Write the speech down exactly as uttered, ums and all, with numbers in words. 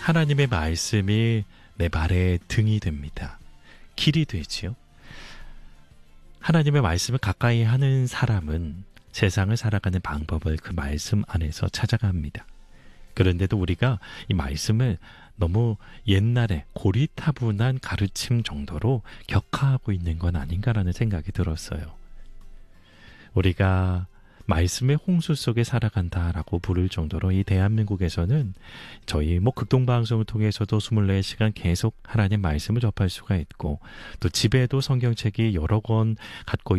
하나님의 말씀이 내 발의 등이 됩니다. 길이 되지요. 하나님의 말씀을 가까이 하는 사람은 세상을 살아가는 방법을 그 말씀 안에서 찾아갑니다. 그런데도 우리가 이 말씀을 너무 옛날에 고리타분한 가르침 정도로 격하하고 있는 건 아닌가라는 생각이 들었어요. 우리가 말씀의 홍수 속에 살아간다라고 부를 정도로 이 대한민국에서는 저희 뭐 극동방송을 통해서도 이십사 시간 계속 하나님 말씀을 접할 수가 있고 또 집에도 성경책이 여러 권 갖고